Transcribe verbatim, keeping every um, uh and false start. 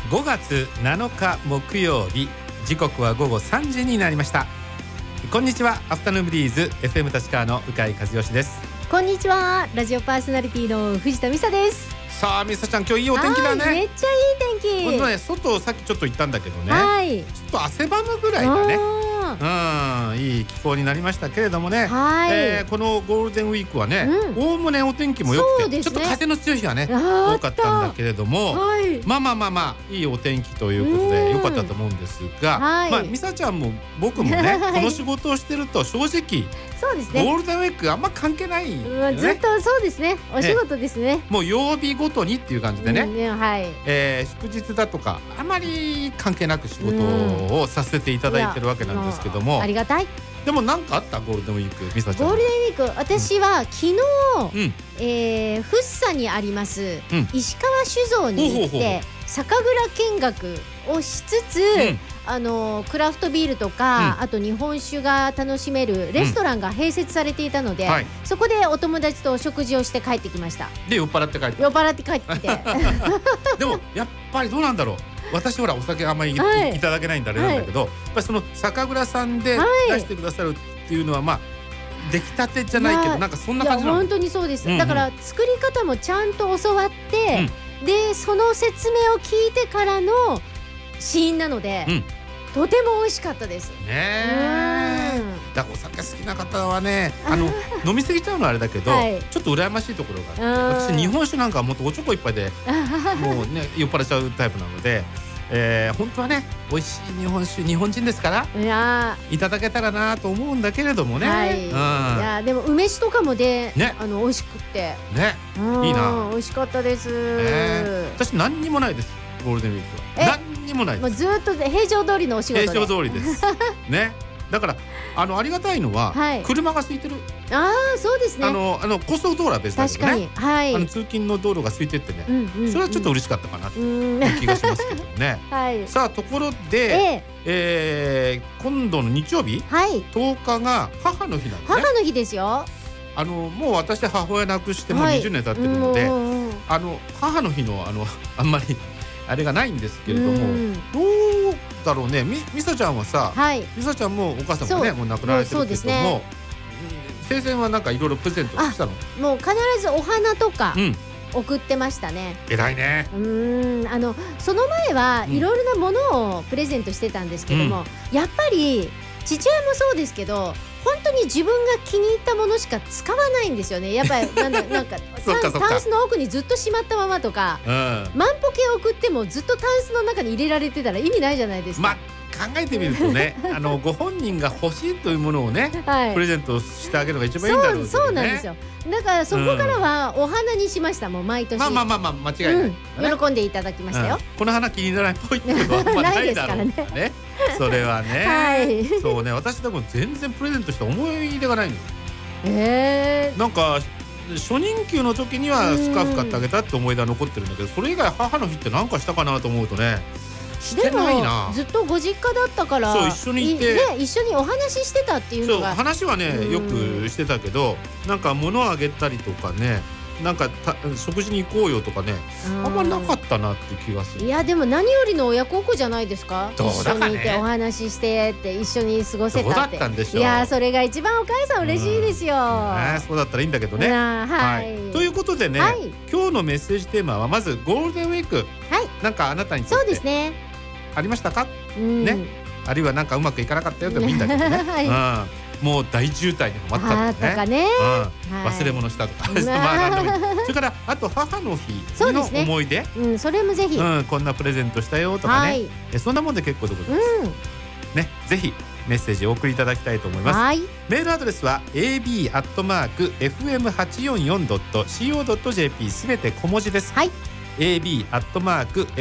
ごがつなのか木曜日、時刻は午後さんじになりました。こんにちは、アフタヌーンブリーズ エフエム 立川の鵜飼和義です。 こんにちは、ラジオパーソナリティの藤田美沙です。 さあ美沙ちゃん、今日いいお天気だね。 めっちゃいい天気。 本当ね、外さっきちょっと行ったんだけどね、 はい、 ちょっと汗ばむぐらいだね。うん、いい気候になりましたけれどもね、はい、えー、このゴールデンウィークはね、おおむねお天気も良くて、ね、ちょっと風の強い日がね多かったんだけれども、はい、まあまあまあまあいいお天気ということで良かったと思うんですが、はい、まあ美沙ちゃんも僕もね、はい、この仕事をしてると正直そうですね、 ゴールデンウィークあんま関係ないよね、 ずっとそうですね、お仕事ですね。 もう曜日ごとにっていう感じでね、うん、はい、えー、祝日だとかあまり関係なく仕事をさせていただいてるわけなんですけども、 ありがたい。 でも何かあった？ゴールデンウィーク、美沙ちゃん。 ゴールデンウィーク、私は昨日、うん、えー、福生にあります、うん、石川酒造に行って酒蔵見学をしつつ、うん、あのクラフトビールとか、うん、あと日本酒が楽しめるレストランが併設されていたので、うん、はい、そこでお友達とお食事をして帰ってきました。 で、酔っ払って帰って酔っ払って帰ってきてでもやっぱりどうなんだろう、私ほらお酒あんまり い,、はい、いただけないんであれなんだけど、はい、やっぱりその酒蔵さんで出してくださるっていうのは、まあ出来たてじゃないけど、なんかそんな感じなの。 本当にそうです、うんうん、だから作り方もちゃんと教わって、うん、でその説明を聞いてからの試飲なので、うん、とても美味しかったですね。 えだからお酒好きな方はね、あの飲み過ぎちゃうのはあれだけど、はい、ちょっと羨ましいところがあって、私日本酒なんかはもっとおちょこ一杯でもうね酔っ払っちゃうタイプなので、えー、本当はね美味しい日本酒、日本人ですからいやいただけたらなと思うんだけれどもね、はい、うん、いやでも梅酒とかもで、ね、あの美味しくってね、 いいな、 美味しかったです、 えー、私何にもないです、ゴールデンウィークは何にもないです。 もうずっと平常通りのお仕事で平常通りですね。だからあのありがたいのは、はい、車が空いてる。 ああ、そうですね。 あのあの高速道路は別だけどね、はい、あの通勤の道路が空いてってね、うんうんうん、それはちょっと嬉しかったかなっていう気がしますけどね、はい、さあところで、えーえー、今度の日曜日、はい、とおかが母の日なんですね。 母の日ですよ。 あのもう私母親亡くしてもうにじゅうねん経ってるので、はい、あの母の日のあのあんまりあれがないんですけれども、どうだろうね。み美沙ちゃんはさ、はい、美沙ちゃんもお母さんもねもう亡くなられてるけども、生前はなんかいろいろプレゼントしたの？ もう必ずお花とか送ってましたね。 偉いね。 うーん、あのその前はいろいろなものをプレゼントしてたんですけども、うん、やっぱり父親もそうですけど、本当に自分が気に入ったものしか使わないんですよね。やっぱりなんだなんかタンスの奥にずっとしまったままとか、うん、万歩計送ってもずっとタンスの中に入れられてたら意味ないじゃないですか。まあ考えてみるとねあのご本人が欲しいというものをね、はい、プレゼントしてあげるのが一番いいんだろうけどね。 そう、そうなんですよ。だからそこからはお花にしました、もう毎年。 まあまあまあまあ間違いない、うんね、喜んでいただきましたよ、うん、 この花気に入らないっぽいってことはあんまないだろうからねそれはね、はい、そうね、私でも全然プレゼントした思い出がないの。えー、なんか初任給の時にはスカーフ買ってあげたって思い出は残ってるんだけど、それ以外母の日って何かしたかなと思うとね、してないな。 でもずっとご実家だったから、 そう一緒にいて、ね、 一緒にお話ししてたっていうのが、 そう話はねよくしてたけど、なんか物をあげたりとかね、なんかた食事に行こうよとかね、あんまなかったなって気がする。 いやでも何よりの親孝行じゃないですか。 どうだかね、 一緒にいてお話ししてって一緒に過ごせたって。 どうだったんでしょう。 いやそれが一番お母さん嬉しいですよ、 ね、そうだったらいいんだけどね、はいはい、ということでね、はい、今日のメッセージテーマはまずゴールデンウィーク、はい、なんかあなたにとってそうですねありましたか、うん、ね、あるいはなんかうまくいかなかったよでもいいんだけどね、はい、うん、もう大渋滞にはまったとかね、うん、忘れ物したとかまあそれからあと母の日の思い出、 ね、うん、それもぜひ、 うん、こんなプレゼントしたよとかね、はい、えそんなもんで結構でございます、うん、ね、ぜひメッセージをお送りいただきたいと思います、はい、メールアドレスは エービー アットマーク エフエムはちよんよん ドット シーオー ドット ジェーピー すべて小文字です、はい、エービー アットマーク